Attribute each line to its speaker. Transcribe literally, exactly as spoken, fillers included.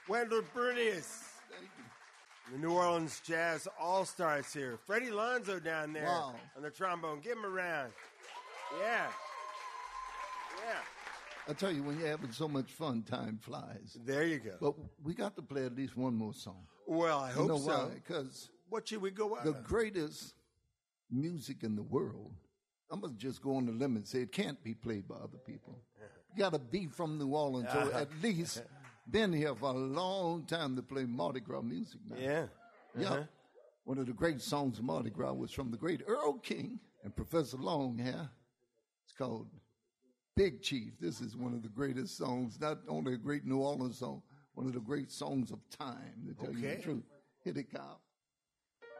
Speaker 1: Wendell Bernius.
Speaker 2: Thank you.
Speaker 1: The New Orleans Jazz All-Stars here. Freddie Lonzo down there
Speaker 2: Wow.
Speaker 1: on the trombone. Give him a round. Yeah. Yeah.
Speaker 2: I tell you, when you're having so much fun, time flies.
Speaker 1: There you go.
Speaker 2: But we got to play at least one more song.
Speaker 1: Well, I hope
Speaker 2: you know
Speaker 1: so.
Speaker 2: why? Because
Speaker 1: what should we go out
Speaker 2: the
Speaker 1: of?
Speaker 2: greatest music in the world, I'm going to just go on the limb and say it can't be played by other people. You got to be from New Orleans, or at least been here for a long time to play Mardi Gras music now.
Speaker 1: Yeah.
Speaker 2: Yeah.
Speaker 1: Uh-huh.
Speaker 2: One of the great songs of Mardi Gras was from the great Earl King and Professor Longhair. It's called Big Chief. This is one of the greatest songs, not only a great New Orleans song, one of the great songs of time, to tell
Speaker 1: Okay.
Speaker 2: you the truth. Hit it, Kyle.